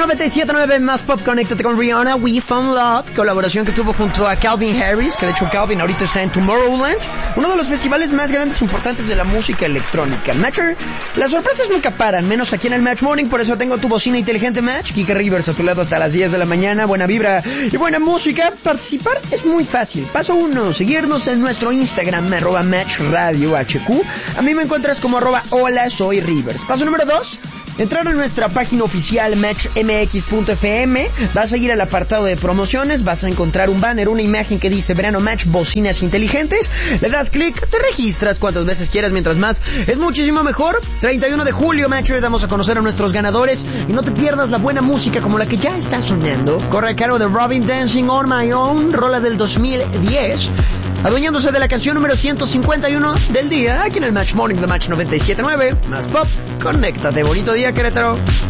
97.9 más pop, conéctate con Rihanna, We Found Love, colaboración que tuvo junto a Calvin Harris, que de hecho Calvin ahorita está en Tomorrowland, uno de los festivales más grandes e importantes de la música electrónica. Matcher, las sorpresas nunca paran, menos aquí en el Match Morning, por eso tengo tu bocina inteligente Match, Kike Rivers a tu lado hasta las 10 de la mañana, buena vibra y buena música. Participar es muy fácil. Paso 1, seguirnos en nuestro Instagram, @MatchRadioHQ. A mí me encuentras como @hola soy Rivers. Paso número 2, entrar a nuestra página oficial matchmx.fm, vas a ir al apartado de promociones, vas a encontrar un banner, una imagen que dice Verano Match Bocinas Inteligentes, le das clic, te registras cuantas veces quieras, mientras más es muchísimo mejor. 31 de julio, Matcher, damos a conocer a nuestros ganadores y no te pierdas la buena música como la que ya está sonando. Corre a cargo de Robin, Dancing on My Own, rola del 2010, adueñándose de la canción número 151 del día, aquí en el Match Morning de Match 97.9, más pop, conéctate, bonito día Querétaro.